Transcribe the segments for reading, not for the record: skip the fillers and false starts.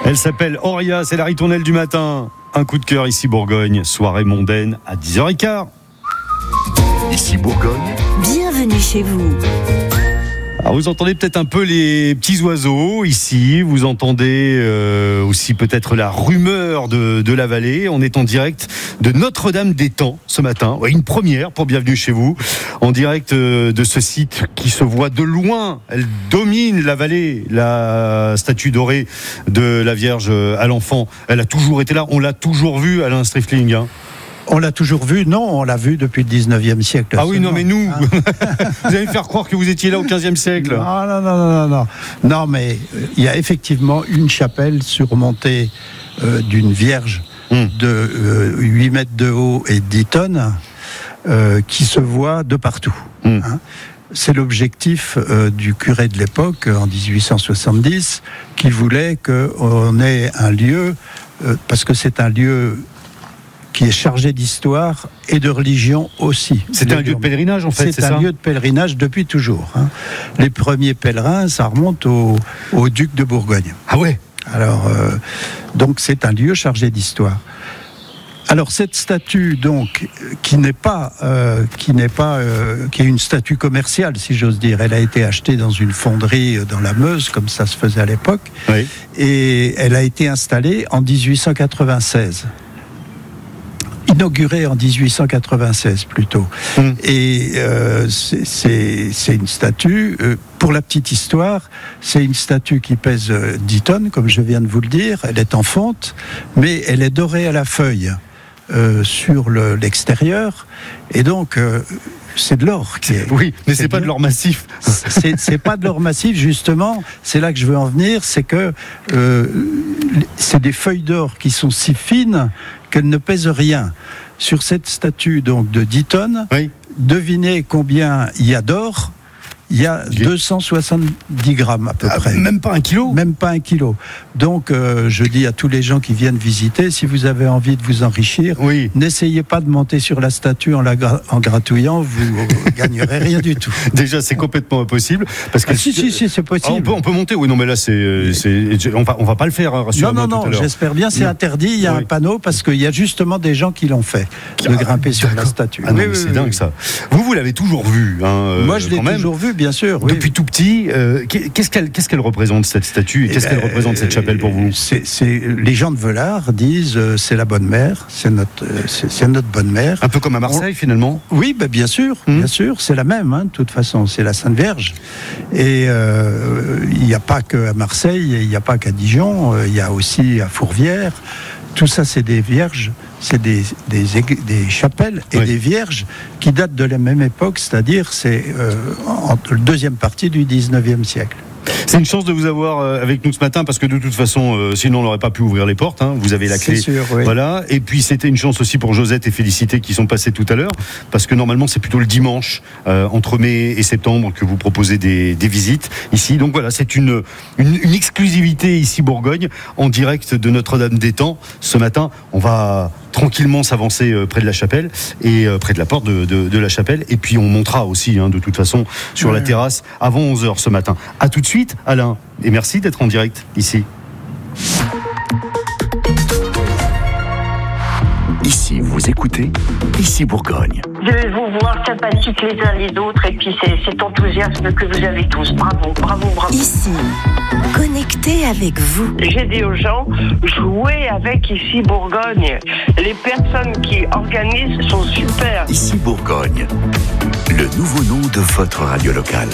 Elle s'appelle Auria, c'est la ritournelle du matin. Un coup de cœur ici Bourgogne, soirée mondaine à 10h15. Ici Bourgogne. Bienvenue chez vous. Alors vous entendez peut-être un peu les petits oiseaux ici, vous entendez aussi peut-être la rumeur de la vallée. On est en direct de Notre-Dame-des-Temps ce matin. Ouais, une première pour Bienvenue chez vous. En direct de ce site qui se voit de loin. Elle domine la vallée, la statue dorée de la Vierge à l'enfant. Elle a toujours été là, on l'a toujours vue, Alain Striffling. On l'a toujours vu? Non, on l'a vu depuis le 19e siècle. Ah oui, non, mais nous, vous allez me faire croire que vous étiez là au 15e siècle. Non. Non, mais il y a effectivement une chapelle surmontée d'une Vierge de 8 mètres de haut et 10 tonnes qui se voit de partout. Hein. C'est l'objectif du curé de l'époque, en 1870, qui voulait qu'on ait un lieu, parce que c'est un lieu qui est chargé d'histoire et de religion aussi. C'est un lieu de pèlerinage en fait, c'est ça ? C'est un lieu de pèlerinage depuis toujours. Hein. Les premiers pèlerins, ça remonte au duc de Bourgogne. Ah ouais ? Alors, donc c'est un lieu chargé d'histoire. Alors cette statue donc qui est une statue commerciale si j'ose dire, elle a été achetée dans une fonderie dans la Meuse comme ça se faisait à l'époque, oui. Et elle a été installée en 1896. Inaugurée en 1896 plutôt. Et c'est une statue, pour la petite histoire, c'est une statue qui pèse 10 tonnes, comme je viens de vous le dire. Elle est en fonte, mais elle est dorée à la feuille sur l'extérieur. Et donc, c'est de l'or. Oui, mais c'est pas de l'or massif. C'est pas de l'or massif, justement. C'est là que je veux en venir. C'est que c'est des feuilles d'or qui sont si fines qu'elles ne pèsent rien. Sur cette statue donc de 10 tonnes, oui. Devinez combien il y a d'or. Il y a 270 grammes à peu près. Même pas 1 kilo ? Même pas 1 kilo. Donc, je dis à tous les gens qui viennent visiter, si vous avez envie de vous enrichir, oui. N'essayez pas de monter sur la statue en gratouillant, vous gagnerez rien du tout. Déjà, c'est complètement impossible. Parce que si, c'est possible. On peut monter, oui, non, mais là, on va pas le faire, hein, rassurez-moi. Non, j'espère bien, c'est interdit, il y a un panneau, parce qu'il y a justement des gens qui l'ont fait, de grimper sur la statue. Ah non, c'est dingue ça. Vous l'avez toujours vu, hein, moi, je l'ai toujours vu, bien sûr. Oui. Depuis tout petit, qu'est-ce qu'elle représente cette statue et qu'est-ce qu'elle représente cette chapelle pour vous ? Les gens de Velard disent c'est la bonne mère, c'est notre bonne mère. Un peu comme à Marseille finalement ? Oui, bien sûr, c'est la même, hein, de toute façon, c'est la Sainte Vierge. Et il n'y a pas qu'à Marseille, il n'y a pas qu'à Dijon, il y a aussi à Fourvière. Tout ça, c'est des vierges, c'est des chapelles et des vierges qui datent de la même époque, c'est-à-dire c'est entre la deuxième partie du 19e siècle. C'est une chance de vous avoir avec nous ce matin parce que de toute façon, sinon on n'aurait pas pu ouvrir les portes. Hein. Vous avez la clé. C'est sûr, oui. Voilà. Et puis c'était une chance aussi pour Josette et Félicité qui sont passées tout à l'heure parce que normalement c'est plutôt le dimanche entre mai et septembre que vous proposez des visites ici. Donc voilà, c'est une exclusivité ici Bourgogne en direct de Notre-Dame-des-Temps. Ce matin, on va tranquillement s'avancer près de la chapelle et près de la porte de la chapelle. Et puis on montera aussi, de toute façon, sur la terrasse avant 11h ce matin. À tout de suite, Alain. Et merci d'être en direct ici. Ici, vous écoutez Ici Bourgogne. De vous voir sympathiques les uns les autres et puis cet enthousiasme que vous avez tous. Bravo. Ici, connecté avec vous. J'ai dit aux gens, jouez avec Ici Bourgogne. Les personnes qui organisent sont super. Ici Bourgogne, le nouveau nom de votre radio locale.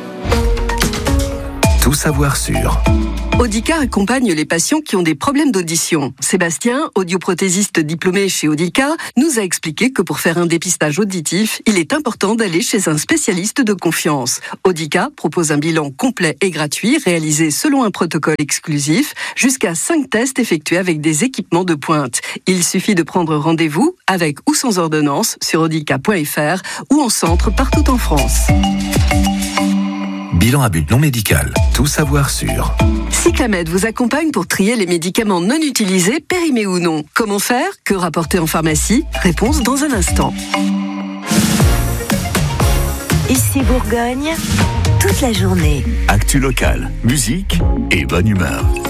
Tout savoir sur... Audica accompagne les patients qui ont des problèmes d'audition. Sébastien, audioprothésiste diplômé chez Audica, nous a expliqué que pour faire un dépistage auditif, il est important d'aller chez un spécialiste de confiance. Audica propose un bilan complet et gratuit, réalisé selon un protocole exclusif, jusqu'à 5 tests effectués avec des équipements de pointe. Il suffit de prendre rendez-vous, avec ou sans ordonnance, sur audica.fr ou en centre partout en France. Bilan à but non médical. Tout savoir sur... Cyclamed vous accompagne pour trier les médicaments non utilisés, périmés ou non. Comment faire ? Que rapporter en pharmacie ? Réponse dans un instant. Ici Bourgogne, toute la journée. Actu locale, musique et bonne humeur.